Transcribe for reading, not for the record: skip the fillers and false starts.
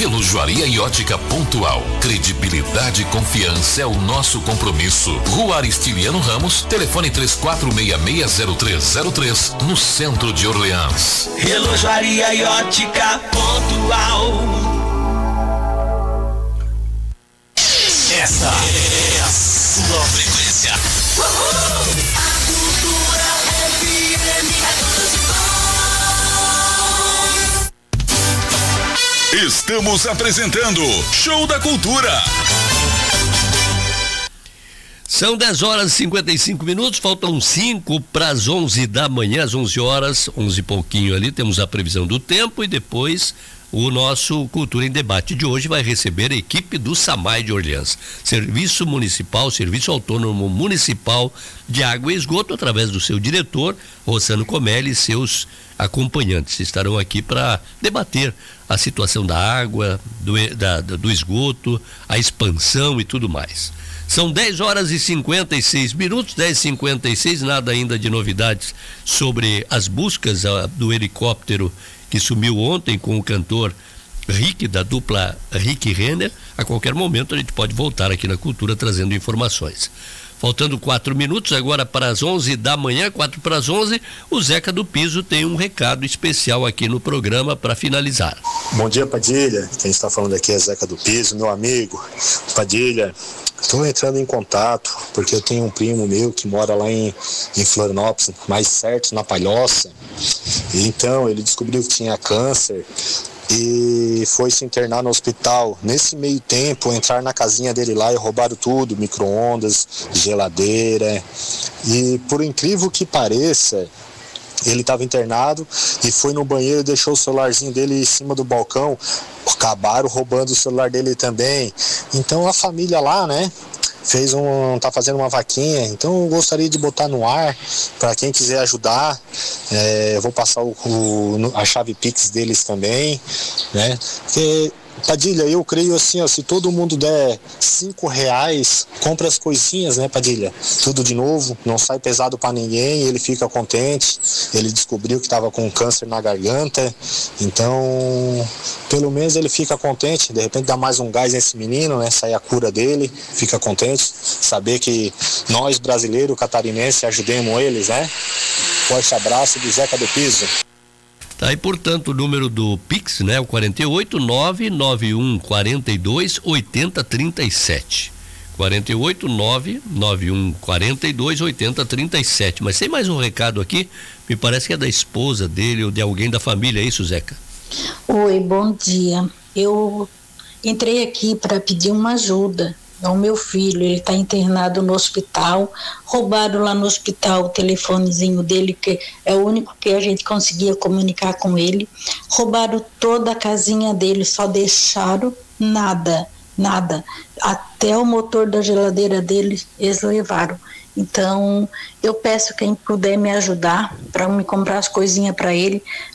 Relojoaria e ótica pontual. Credibilidade e confiança é o nosso compromisso. Rua Aristiliano Ramos, telefone 34660303, no centro de Orleans. Relojoaria e ótica pontual. Essa é a sua frequência. A Cultura FM Estamos apresentando Show da Cultura. São 10h55, faltam 5 para as 11 da manhã, às 11 horas, 11 e pouquinho ali, temos a previsão do tempo e depois o nosso Cultura em Debate de hoje vai receber a equipe do SAMAI de Orleans, Serviço Municipal, Serviço Autônomo Municipal de Água e Esgoto, através do seu diretor, Rossano Comelli, e seus acompanhantes. Estarão aqui para debater a situação da água, do esgoto, a expansão e tudo mais. São 10h56, 10h56, nada ainda de novidades sobre as buscas do helicóptero que sumiu ontem com o cantor Rick, da dupla Rick Renner. A qualquer momento a gente pode voltar aqui na Cultura trazendo informações. Faltando 4 minutos agora para as 11 da manhã, 4 para as 11, o Zeca do Piso tem um recado especial aqui no programa para finalizar. Bom dia, Padilha. Quem está falando aqui é Zeca do Piso, meu amigo. Padilha, estou entrando em contato porque eu tenho um primo meu que mora lá em Florianópolis, mais certo na Palhoça. Então ele descobriu que tinha câncer e foi se internar no hospital. Nesse meio tempo, entraram na casinha dele lá e roubaram tudo, micro-ondas, geladeira. E por incrível que pareça, ele estava internado e foi no banheiro e deixou o celularzinho dele em cima do balcão. Acabaram roubando o celular dele também. Então a família lá, né, tá fazendo uma vaquinha. Então eu gostaria de botar no ar para quem quiser ajudar. Eu vou passar a chave Pix deles também, né? Porque, Padilha, eu creio assim, ó, se todo mundo der R$5, compra as coisinhas, né, Padilha? Tudo de novo, não sai pesado para ninguém, ele fica contente. Ele descobriu que estava com câncer na garganta, então pelo menos ele fica contente. De repente dá mais um gás nesse menino, né? Sai a cura dele, fica contente. Saber que nós brasileiros, catarinenses, ajudemos eles, né? Forte abraço do Zeca do Piso. Tá aí, portanto, o número do Pix, né? O 48991428037. 48991428037. Mas tem mais um recado aqui, me parece que é da esposa dele ou de alguém da família, é isso, Zeca? Oi, bom dia. Eu entrei aqui para pedir uma ajuda. O meu filho, ele está internado no hospital. Roubaram lá no hospital o telefonezinho dele, que é o único que a gente conseguia comunicar com ele. Roubaram toda a casinha dele, só deixaram nada. Até o motor da geladeira dele eles levaram. Então eu peço quem puder me ajudar para me comprar as coisinhas para ele,